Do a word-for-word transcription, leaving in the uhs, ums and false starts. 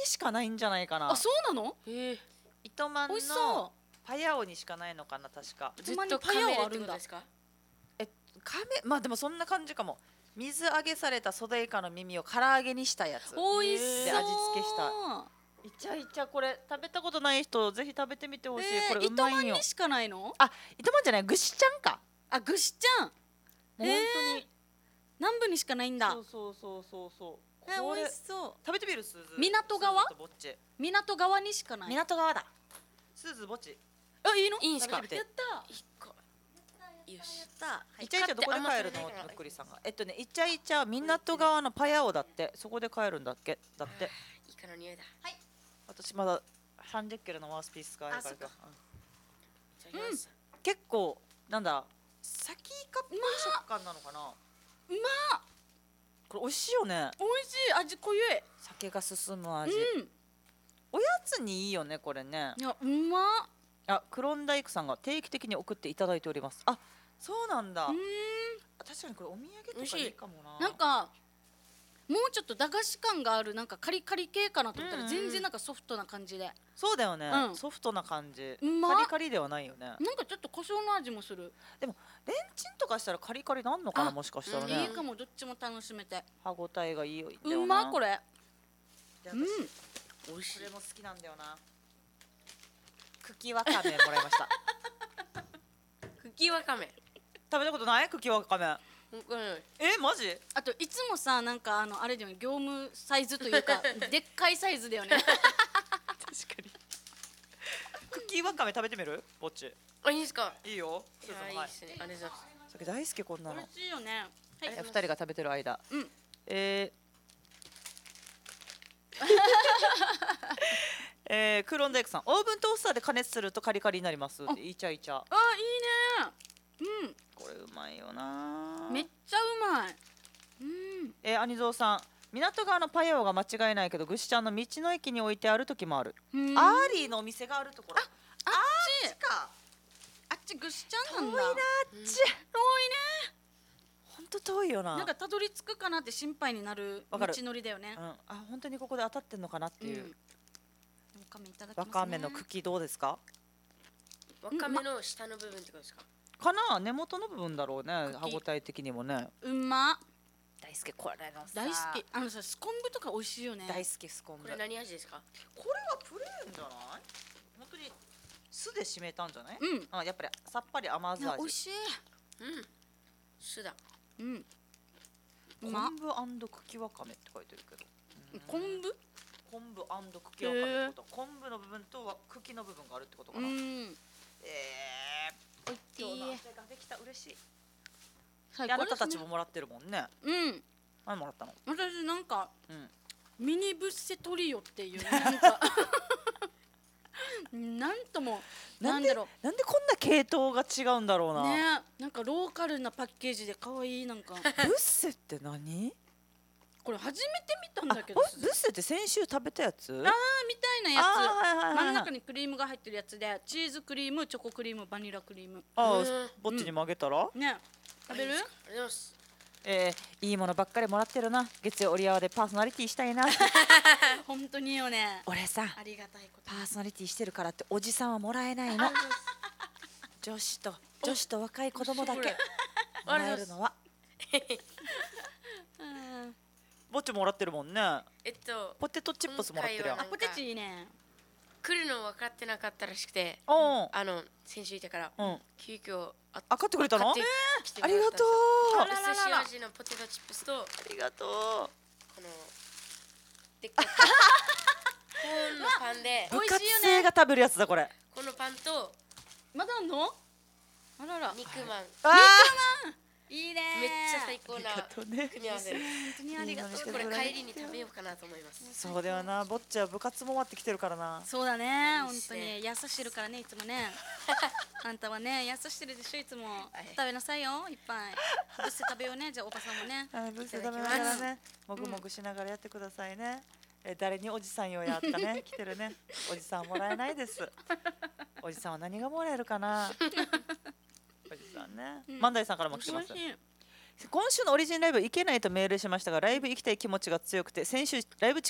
にしかないんじゃないかな。 あ、そうなの？ へえ。 糸満美味しのそパヤオにしかないのかな確か。 う。たまにずっとパヤオ噛めるっあるんだ。 てことですか？ えカメまあでもそんな感じかも。水揚げされたソデイカの耳を唐揚げにしたやつ。 美味しそう。 で味付けした。いちゃいちゃこれ食べたことない人ぜひ食べてみてほしい。 えー、 これうまいよ。 糸満にしかないの？ あ、糸満じゃない、ぐしちゃんか。 あ、ぐしちゃん。 もう本当に。 南部にしかないんだ。 そうそうそうそうそう。 えー、 これ美味しそう。 食べてみるすず。 港川？ すずとぼっち港川にしかない。 港川だ。すずぼっち。 あ、いいの？ いいんすか？ 食べてみて。 やった。 一個。よし。 いちゃいちゃどこで買えるの？むっくりさんが。えっとね、いちゃいちゃ港川のパヤオだって。そこで買えるんだっけだって。 イカの匂いだ。 はい。 私まださんじゅっキロのマウスピース使えるから。 いただきます。 結構なんだ、サキイカっぽい食感なのかな。 うまっ。 これ美味しいよね。 美味しい。味濃ゆい。 酒が進む味。 うん。 おやつにいいよねこれね。 いや、うまっ。 あ、クロンダイクさんが定期的に送っていただいております。あ、そうなんだ。 うん。 確かにこれお土産とかいいかもな。 なんかもうちょっと駄菓子感があるなんかカリカリ系かなと思ったら、 うんうん全然なんかソフトな感じで、 そうだよね、 うんソフトな感じ。 うまっカリカリではないよね。 なんかちょっと胡椒の味もする。 レンチンとかしたらカリカリなんのかな、 あもしかしたらいね。 いかも、どっちも楽しめて。 歯ごたえがいいよ。いいんだよなうまっこれ。 で私うん。 美味しいこれ。も好きなんだよな。茎わかめもらいました。 茎わかめ。 食べたことない？茎わかめ。 うん。 え、マジ？ あといつもさ、なんかあのあれだよね、業務サイズというかでっかいサイズだよね。 確かに。茎わかめ食べてみる？ぼっち。 あ、いいですか？ いいよ。 いや、いいですね。ありがとうございます。 さっき大好きこんなの。 美味しいよね。はい。 え、二人が食べてる間。 うん。 えーえー、クーロンダイクさん、オーブントースターで加熱するとカリカリになります。 あイチャイチャ。 あ、いいね。 これうまいよな。 うん。めっちゃうまい。うん。 えー、兄蔵さん、港川のパヤオが間違いないけど、ぐしちゃんの道の駅に置いてある時もある。 うんアーリーのお店があるところ。 あっちか。 あっちぐしちゃんなんだ。 遠いな、あっ遠いち。 ね。 ほんと遠いよな。 なんかたどり着くかなって心配になる道わかるのりだよねう。ん、あ、本当にここで当たってんのかなっていう。 うん。わかめいただきますね。 わかめの茎どうですか？ わかめの下の部分ってことですか？ かな、根元の部分だろうね。 茎歯ごたえ的にもね。 うまっ。 大好きこれのさ。 大好き。あのさ、スコンブとか美味しいよね。 大好きスコンブ。 これ何味ですか？ これはプレーンじゃない？本当に酢で締めたんじゃない？ うん。 あ、やっぱりさっぱり甘酢味。 いや美味しい。 うん。酢だ。 うん。うまっ。 昆布茎わかめって書いてるけど。 昆布？ 昆布茎わかめってこと。昆布の部分とは茎の部分があるってことかうな。 ん。 ええ。今日のいい汗ができた、嬉しい。 最あなたたちですね。 ももらってるもんね。 うん。 何もらったの？ 私なんかうん。 ミニブッセトリオっていうなんかなんともなでなんんだろなんでこんな系統が違うんだろううな。 ね、なんかローカルなパッケージで可愛いなんかブッセって何？ これ初めて見たんあ、 だけど、 ブッセって先週食べたやつ？ あーみたいなやあーはいはいはいはいつ、真ん中にクリームが入ってるやつで、チーズクリーム、チョコクリーム、バニラクリームあうんー、ぼっちにもあげたら？ ね。食べる？ ありがとうございます。 えー、いいものばっかりもらってるな。月曜オリアワでパーソナリティしたいな。 本当によね。 俺さ、 ありがたいことパーソナリティしてるからっておじさんはもらえないの。女子と女子と若い子供だけもらえるのは。 うんぼっちもらってるもんね。 えっとポテトチップスもらってるやん今回は。 あ、ポテチいいね。 来るの分かってなかったらしくて、 おあの先週いたからうん。 急遽ああ、買ってくれたの？ 買ってきてくれたんですありがとよ。 う。 あらららお寿司味のポテトチップスとありがとう。 このでっかいコーンのパンで美部活味しいよね生が食べるやつだこれ。 このパンとまだあんの？あらら。 肉まん、 あいいね。 めっちゃ最高なありがとうね。 組み合わせです。 本当にありがとう。 これ帰りに食べようかなと思います。 そうだよな。ぼっちは部活も終わってきてるからな。 そうだね、本当いいっすねに優してるからね、いつもね。あんたはね、優してるでしょ、いつも。 い食べなさいよ、いっぱい。ブッセ食べようね、じゃあおばさんもね。 はい、ブース食べいただきますながらね、もぐもぐしながらやってくださいね。え、誰におじさんよやったね、来てるね。おじさんはもらえないです。おじさんは何がもらえるかな。おじさんね。 うん万代さんからも来てます美味。しい。 今週のオリジンライブ行けないとメールしましたが、ライブ行きたい気持ちが強くて、先週ライブチ